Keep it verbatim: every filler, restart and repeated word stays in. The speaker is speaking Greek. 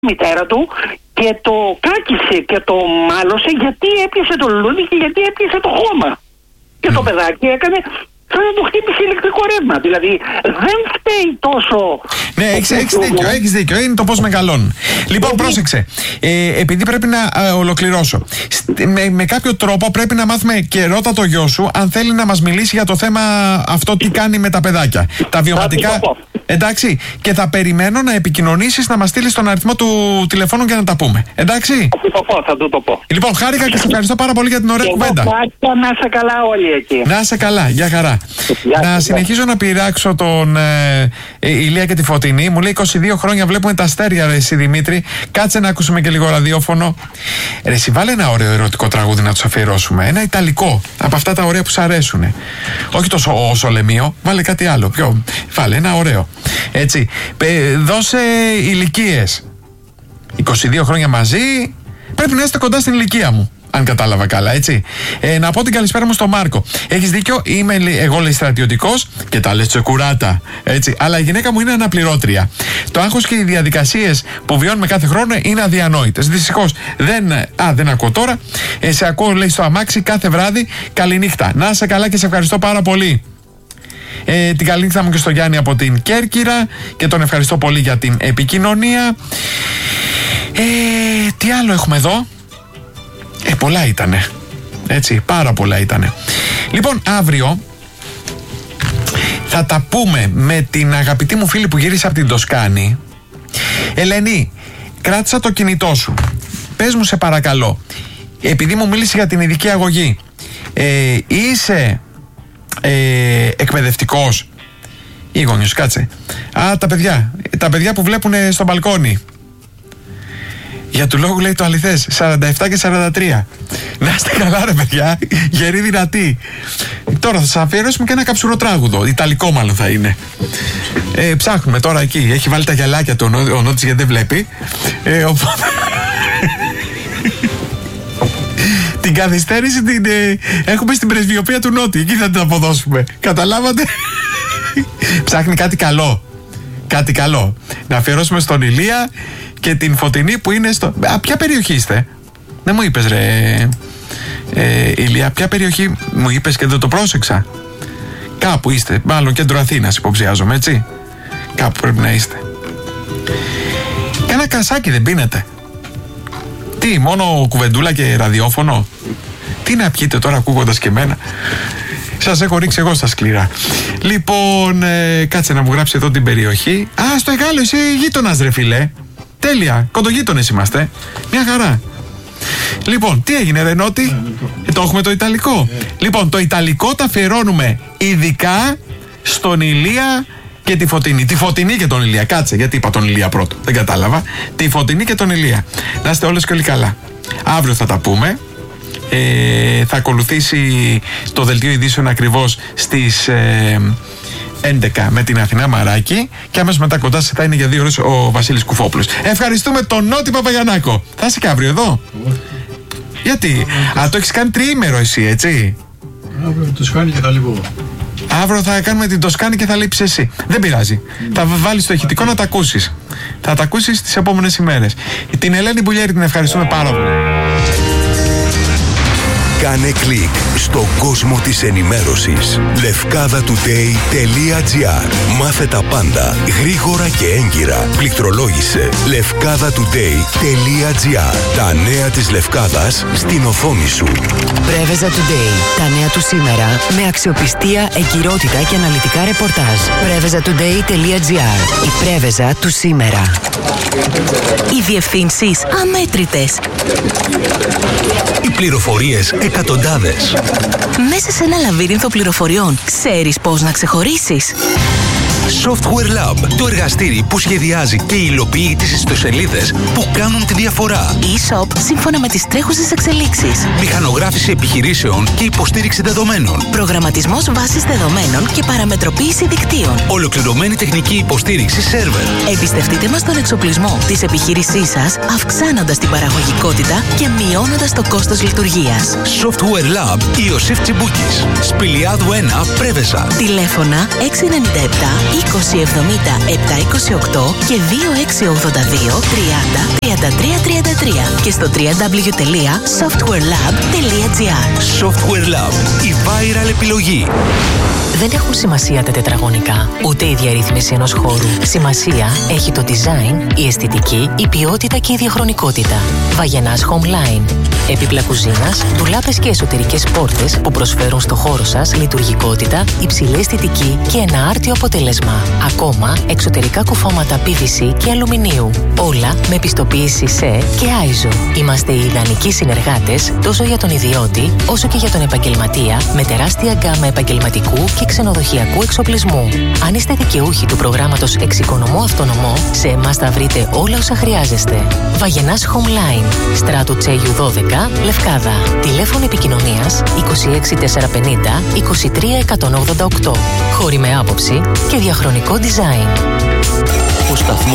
μητέρα του και το κάκισε και το μάλωσε γιατί έπιασε το λουλούδι και γιατί έπιασε το χώμα. Και mm. το παιδάκι έκανε σαν να του χτύπησε ηλεκτρικό ρεύμα. Δηλαδή δεν φταίει τόσο... Ναι, έχεις, έχεις δίκιο, έχεις δίκιο. Είναι το πώς μεγαλώνουν. Λοιπόν, πρόσεξε. Ε, επειδή πρέπει να ε, ολοκληρώσω. Με, με κάποιο τρόπο πρέπει να μάθουμε και ρώτα το γιο σου αν θέλει να μας μιλήσει για το θέμα αυτό τι κάνει με τα παιδάκια. Τα βιωματικά... Εντάξει, και θα περιμένω να επικοινωνήσεις, να μας στείλεις τον αριθμό του τηλεφώνου για να τα πούμε. Εντάξει. Θα του το πω, θα του το πω. Λοιπόν, χάρηκα και σε ευχαριστώ πάρα πολύ για την ωραία κουβέντα. Να είσαι καλά όλοι εκεί. Να είσαι καλά, για χαρά. Για να συνεχίζω να πειράξω τον ε, ε, Ηλία και τη Φωτεινή. Μου λέει είκοσι δύο χρόνια βλέπουμε τα αστέρια, ρε εσύ Δημήτρη. Κάτσε να ακούσουμε και λίγο ραδιόφωνο. Ρε εσύ, βάλε ένα ωραίο ερωτικό τραγούδι να τους αφιερώσουμε. Ένα ιταλικό, από αυτά τα ωραία που σου αρέσουν. Όχι τόσο όσο λεμείο, βάλε κάτι άλλο. Πιο, βάλε ένα ωραίο. Έτσι, ε, δώσε ηλικίες. είκοσι δύο χρόνια μαζί, πρέπει να είστε κοντά στην ηλικία μου. Αν κατάλαβα καλά, έτσι. Ε, να πω την καλησπέρα μου στον Μάρκο. Έχεις δίκιο, είμαι εγώ λέει στρατιωτικός και τα λες τσεκουράτα. Έτσι. Αλλά η γυναίκα μου είναι αναπληρώτρια. Το άγχος και οι διαδικασίες που βιώνουμε κάθε χρόνο είναι αδιανόητες. Δυστυχώς δεν. Α, δεν ακούω τώρα. Ε, σε ακούω, λέει, στο αμάξι κάθε βράδυ. Καληνύχτα. Να είσαι καλά και σε ευχαριστώ πάρα πολύ. Ε, την καλή νύχτα μου και στο Γιάννη από την Κέρκυρα και τον ευχαριστώ πολύ για την επικοινωνία. Ε, τι άλλο έχουμε εδώ? Ε, πολλά ήτανε. Έτσι, πάρα πολλά ήτανε. Λοιπόν, αύριο θα τα πούμε με την αγαπητή μου φίλη που γύρισε από την Τοσκάνη. Ελένη, κράτησα το κινητό σου. Πες μου σε παρακαλώ, επειδή μου μίλησε για την ειδική αγωγή, ε, είσαι ε, εκπαιδευτικός ή γονιός? Κάτσε. Α, τα παιδιά, τα παιδιά που βλέπουν στο μπαλκόνι. Για του λόγου λέει το αληθές, σαράντα επτά και σαράντα τρία. Να είστε καλά ρε παιδιά, γεροί δυνατοί. Τώρα θα σας αφιερώσουμε και ένα καψουρό τράγουδο, ιταλικό μάλλον θα είναι. Ε, ψάχνουμε τώρα εκεί, έχει βάλει τα γυαλάκια του ο Νότης γιατί δεν βλέπει. Ε, οπότε... την καθυστέρηση την ε, έχουμε στην πρεσβειοποία του Νότη, εκεί θα την αποδώσουμε. Καταλάβατε? Ψάχνει κάτι καλό. Κάτι καλό. Να αφιερώσουμε στον Ηλία και την Φωτεινή που είναι στο... Α, ποια περιοχή είστε? Δεν μου είπες ρε ε, Ηλία, ποια περιοχή μου είπες και δεν το πρόσεξα? Κάπου είστε, μάλλον κέντρο Αθήνας υποψιάζομαι, έτσι. Κάπου πρέπει να είστε. Ένα κασάκι δεν πίνετε? Τι, μόνο κουβεντούλα και ραδιόφωνο? Τι να πιείτε τώρα ακούγοντας και εμένα? Σας έχω ρίξει εγώ στα σκληρά. Λοιπόν, ε, κάτσε να μου γράψει εδώ την περιοχή. Α, στο Εγάλεο είσαι γείτονας ρε φίλε. Τέλεια, κοντογείτονες είμαστε. Μια χαρά. Λοιπόν, τι έγινε ρε Νότη? Ε, το έχουμε το Ιταλικό. Yeah. Λοιπόν, το Ιταλικό τα αφιερώνουμε ειδικά στον Ηλία και τη Φωτεινή. Τη Φωτεινή και τον Ηλία. Κάτσε, γιατί είπα τον Ηλία πρώτο. Δεν κατάλαβα. Τη Φωτεινή και τον Ηλία. Να είστε όλες και όλοι καλά. Αύριο θα τα πούμε. Ε, θα ακολουθήσει το δελτίο ειδήσεων ακριβώς στις ε, έντεκα με την Αθηνά Μαράκη και αμέσως μετά κοντά σε θα είναι για δύο ώρες ο Βασίλης Κουφόπουλος. Ευχαριστούμε τον Νότι Παπαγιαννάκο. Θα είσαι και αύριο εδώ? Γιατί? Α, το έχεις κάνει τριήμερο εσύ, έτσι? Αύριο το Τοσκάνη και θα λείπω. Αύριο θα κάνουμε την Τοσκάνη και θα λείψεις εσύ. Δεν πειράζει. Mm. Θα βάλεις το ηχητικό να τα ακούσεις. Θα τα ακούσεις τις επόμενες ημέρες. Την Ελένη Μπουλιέρη την ευχαριστούμε πάρα πολύ. Κάνε κλικ στον κόσμο της ενημέρωσης. λευκάδα τουντέι τελεία τζι άρ. Μάθε τα πάντα γρήγορα και έγκυρα. Πληκτρολόγησε λευκάδα τουντέι τελεία τζι άρ. Τα νέα της Λευκάδας στην οθόνη σου. Πρέβεζα Today. Τα νέα του σήμερα με αξιοπιστία, εγκυρότητα και αναλυτικά ρεπορτάζ. πρέβεζα τουντέι τελεία τζι άρ. Η Πρέβεζα του σήμερα. Οι διευθύνσεις αμέτρητες. Οι πληροφορίες εκατοντάδες. Μέσα σε ένα λαβύρινθο πληροφοριών, ξέρεις πώς να ξεχωρίσεις? Software Lab, το εργαστήρι που σχεδιάζει και υλοποιεί τις ιστοσελίδες που κάνουν τη διαφορά. E-shop σύμφωνα με τις τρέχουσες εξελίξεις. Μηχανογράφηση επιχειρήσεων και υποστήριξη δεδομένων. Προγραμματισμός βάσης δεδομένων και παραμετροποίηση δικτύων. Ολοκληρωμένη τεχνική υποστήριξη σερβερ. Εμπιστευτείτε μας τον εξοπλισμό της επιχείρησής σας, αυξάνοντας την παραγωγικότητα και μειώνοντας το κόστος λειτουργίας. Software Lab Ιωσήφ Τσιμπούκης. Σπηλιάδου ένα, Πρέβεζα. Τηλέφωνα έξι εννιά επτά είκοσι εβδομήντα επτακόσια είκοσι οκτώ και δύο έξι ογδόντα δύο τριάντα τριάντα τρία τριάντα τρία και στο double-u double-u double-u τελεία software lab τελεία gr. Software Lab, η viral επιλογή. Δεν έχουν σημασία τα τετραγωνικά, ούτε η διαρρύθμιση ενός χώρου. Σημασία έχει το design, η αισθητική, η ποιότητα και η διαχρονικότητα. Βαγενάς Homeline. Έπιπλα κουζίνας, ντουλάπες και εσωτερικές πόρτες που προσφέρουν στο χώρο σας λειτουργικότητα, υψηλή αισθητική και ένα άρτιο αποτέλεσμα. Ακόμα, εξωτερικά κουφώματα πι βι σι και αλουμινίου. Όλα με πιστοποίηση σι ι και άι ες ο. Είμαστε οι ιδανικοί συνεργάτες τόσο για τον ιδιώτη όσο και για τον επαγγελματία με τεράστια γκάμα επαγγελματικού και ξενοδοχειακού εξοπλισμού. Αν είστε δικαιούχοι του προγράμματος Εξοικονομώ Αυτονομώ, σε εμάς θα βρείτε όλα όσα χρειάζεστε. Βαγενάς Homeline, Στράτου Τσέγιου δώδεκα, Λευκάδα. Τηλέφωνο επικοινωνίας είκοσι έξι τετρακόσια πενήντα είκοσι τρία εκατόν ογδόντα οκτώ. Χώροι με άποψη και διαχρονικό design. Ο σταθμός